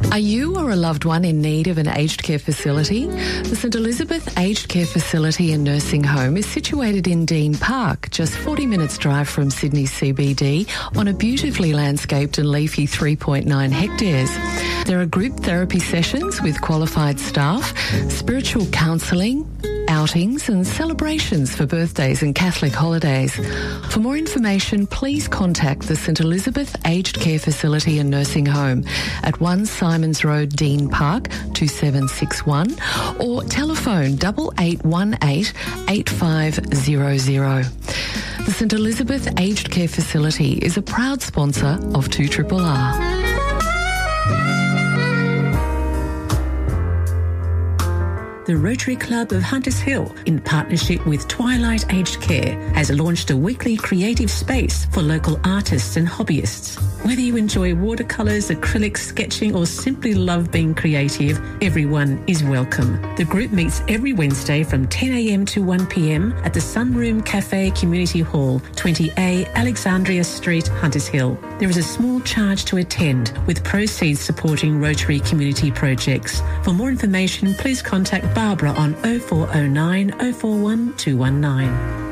Are you or a loved one in need of an aged care facility? The St Elizabeth Aged Care Facility and Nursing Home is situated in Dean Park, just 40 minutes drive from Sydney CBD, on a beautifully landscaped and leafy 3.9 hectares. There are group therapy sessions with qualified staff, spiritual counselling, outings and celebrations for birthdays and Catholic holidays. For more information, please contact the St Elizabeth Aged Care Facility and Nursing Home at 1 Simons Road, Dean Park, 2761, or telephone 8818 8500. The St Elizabeth Aged Care Facility is a proud sponsor of 2RRR. The Rotary Club of Hunters Hill, in partnership with Twilight Aged Care, has launched a weekly creative space for local artists and hobbyists. Whether you enjoy watercolours, acrylics, sketching or simply love being creative, everyone is welcome. The group meets every Wednesday from 10 a.m. to 1 p.m. at the Sunroom Cafe Community Hall, 20A Alexandria Street, Hunters Hill. There is a small charge to attend, with proceeds supporting Rotary community projects. For more information, please contact Barbara on 0409 041 219.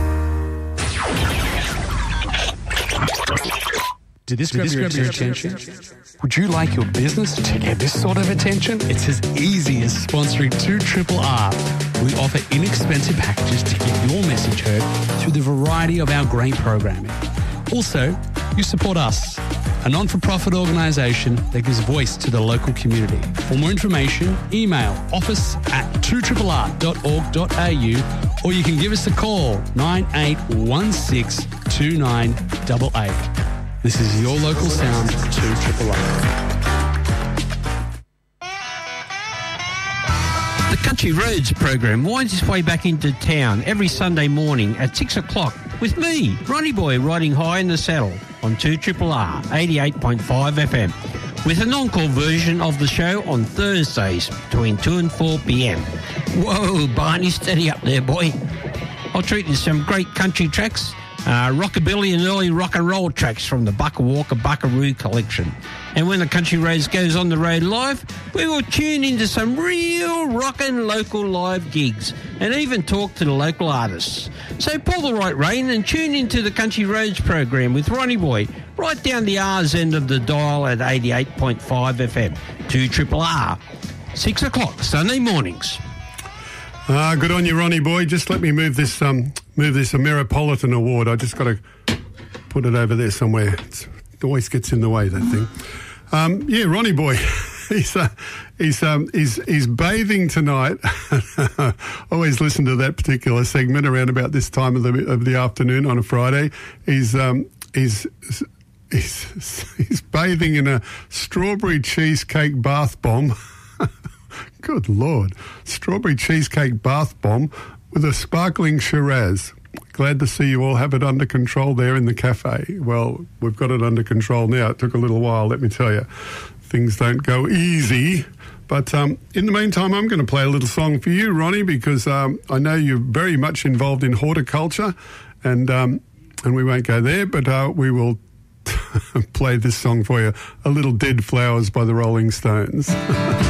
Did this grab your attention? Would you like your business to get this sort of attention? It's as easy as sponsoring 2RRR. We offer inexpensive packages to get your message heard through the variety of our great programming. Also, you support us, a non-for-profit organisation that gives voice to the local community. For more information, email office@2RRR.org.au, or you can give us a call, 9816 2988. This is your local sound, 2RRR. The Country Roads program winds its way back into town every Sunday morning at 6 o'clock with me, Ronnie Boy, riding high in the saddle on 2RRR 88.5 FM, with an encore version of the show on Thursdays between 2 and 4 p.m. Whoa, Barney, steady up there, boy. I'll treat you to some great country tracks, rockabilly and early rock and roll tracks from the Bucka Walker Buckaroo collection. And when the Country Roads goes on the road live, we will tune into some real rockin' local live gigs and even talk to the local artists. So pull the right rein and tune into the Country Roads program with Ronnie Boy, right down the R's end of the dial at 88.5 FM, 2RRR, 6 o'clock Sunday mornings. Good on you, Ronnie Boy. Just let me move this Ameripolitan Award. I just got to put it over there somewhere. It always gets in the way, that thing. Ronnie Boy. He's bathing tonight. Always listen to that particular segment around about this time of the afternoon on a Friday. He's bathing in a strawberry cheesecake bath bomb. Good Lord. Strawberry cheesecake bath bomb with a sparkling Shiraz. Glad to see you all have it under control there in the cafe. Well, we've got it under control now. It took a little while, let me tell you. Things don't go easy. But in the meantime, I'm going to play a little song for you, Ronnie, because I know you're very much involved in horticulture, and we won't go there, but we will play this song for you, A Little Dead Flowers by the Rolling Stones.